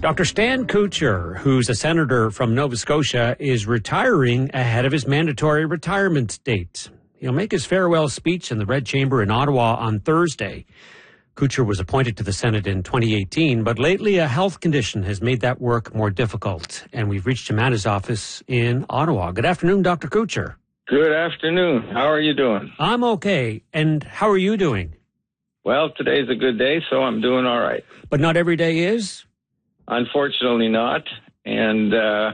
Dr. Stan Kutcher, who's a senator from Nova Scotia, is retiring ahead of his mandatory retirement date. He'll make his farewell speech in the Red Chamber in Ottawa on Thursday. Kutcher was appointed to the Senate in 2018, but lately a health condition has made that work more difficult. And we've reached him at his office in Ottawa. Good afternoon, Dr. Kutcher. Good afternoon. How are you doing? I'm okay. And how are you doing? Well, today's a good day, so I'm doing all right. But not every day is? Unfortunately not. And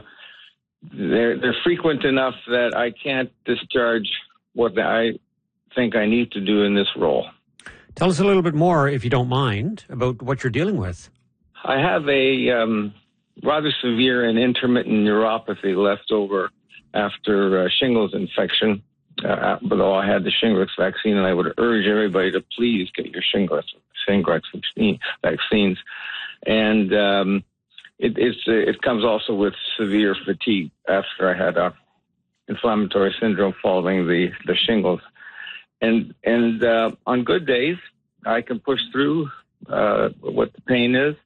they're frequent enough that I can't discharge what I think I need to do in this role. Tell us a little bit more, if you don't mind, about what you're dealing with. I have a rather severe and intermittent neuropathy left over after shingles infection, although I had the Shingrix vaccine, and I would urge everybody to please get your Shingrix vaccines. And it comes also with severe fatigue after I had a inflammatory syndrome following the shingles. And on good days, I can push through what the pain is.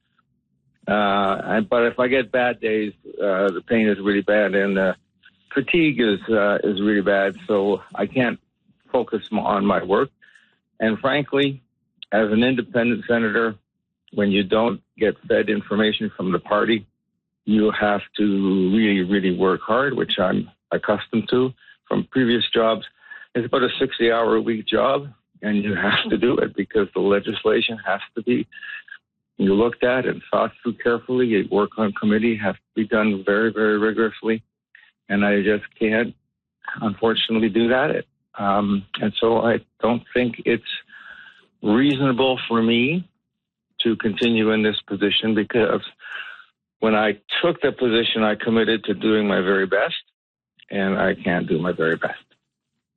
But if I get bad days, the pain is really bad, and fatigue is really bad. So I can't focus on my work. And frankly, as an independent senator, when you don't get fed information from the party, you have to really, really work hard, which I'm accustomed to from previous jobs. It's about a 60-hour-a-week job, and you have to do it because the legislation has to be looked at and thought through carefully. Your work on committee has to be done very, very rigorously, and I just can't, unfortunately, do that. And so I don't think it's reasonable for me to continue in this position, because when I took the position, I committed to doing my very best, and I can't do my very best.